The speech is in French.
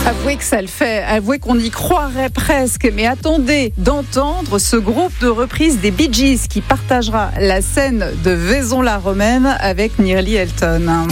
Avouez que ça le fait, avouez qu'on y croirait presque, mais attendez d'entendre ce groupe de reprise des Bee Gees qui partagera la scène de Vaison-la-Romaine avec Nearly Elton.